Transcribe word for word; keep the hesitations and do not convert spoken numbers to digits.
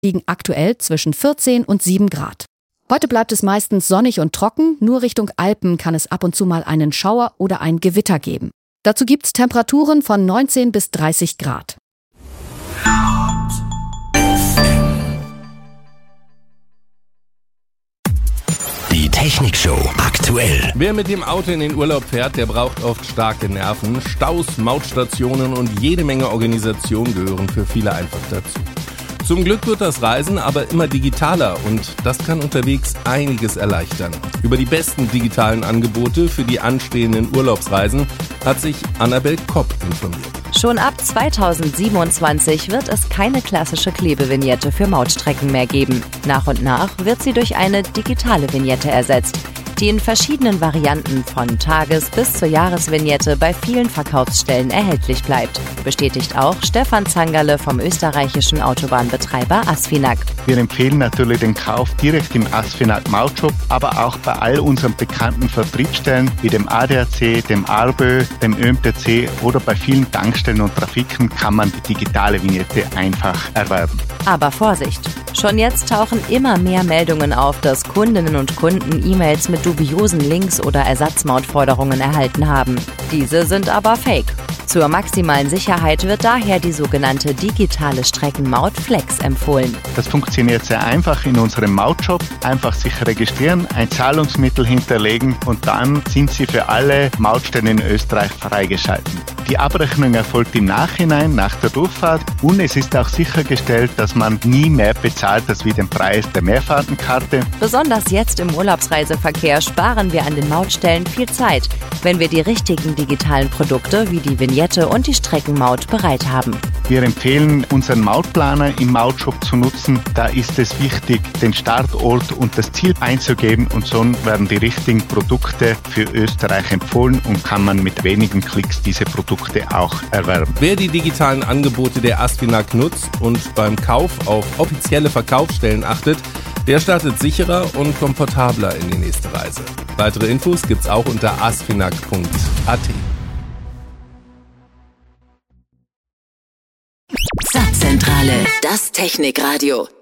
liegen aktuell zwischen vierzehn und sieben Grad. Heute bleibt es meistens sonnig und trocken, nur Richtung Alpen kann es ab und zu mal einen Schauer oder ein Gewitter geben. Dazu gibt es Temperaturen von neunzehn bis dreißig Grad. Die Technikshow aktuell. Wer mit dem Auto in den Urlaub fährt, der braucht oft starke Nerven. Staus, Mautstationen und jede Menge Organisation gehören für viele einfach dazu. Zum Glück wird das Reisen aber immer digitaler und das kann unterwegs einiges erleichtern. Über die besten digitalen Angebote für die anstehenden Urlaubsreisen hat sich Annabel Kopp informiert. Schon ab zweitausendsiebenundzwanzig wird es keine klassische Klebevignette für Mautstrecken mehr geben. Nach und nach wird sie durch eine digitale Vignette ersetzt, die in verschiedenen Varianten von Tages- bis zur Jahresvignette bei vielen Verkaufsstellen erhältlich bleibt. Bestätigt auch Stefan Zangerle vom österreichischen Autobahnbetreiber Asfinag. Wir empfehlen natürlich den Kauf direkt im Asfinag Mautshop, aber auch bei all unseren bekannten Vertriebsstellen wie dem A D A C, dem Arbö, dem Ö M T C oder bei vielen Tankstellen und Trafiken kann man die digitale Vignette einfach erwerben. Aber Vorsicht! Schon jetzt tauchen immer mehr Meldungen auf, dass Kundinnen und Kunden E-Mails mit dubiosen Links oder Ersatzmautforderungen erhalten haben. Diese sind aber fake. Zur maximalen Sicherheit wird daher die sogenannte digitale Streckenmaut Flex empfohlen. Das funktioniert sehr einfach in unserem Mautshop. Einfach sich registrieren, ein Zahlungsmittel hinterlegen und dann sind Sie für alle Mautstellen in Österreich freigeschalten. Die Abrechnung erfolgt im Nachhinein nach der Durchfahrt und es ist auch sichergestellt, dass man nie mehr bezahlt als wie den Preis der Mehrfahrtenkarte. Besonders jetzt im Urlaubsreiseverkehr sparen wir an den Mautstellen viel Zeit, wenn wir die richtigen digitalen Produkte wie die Vignette und die Streckenmaut bereit haben. Wir empfehlen, unseren Mautplaner im Mautshop zu nutzen. Da ist es wichtig, den Startort und das Ziel einzugeben und so werden die richtigen Produkte für Österreich empfohlen und kann man mit wenigen Klicks diese Produkte auch erwerben. Wer die digitalen Angebote der Asfinag nutzt und beim Kauf auf offizielle Verkaufsstellen achtet, der startet sicherer und komfortabler in die nächste Reise. Weitere Infos gibt's auch unter asfinag punkt a t. Satzzentrale, das Technikradio.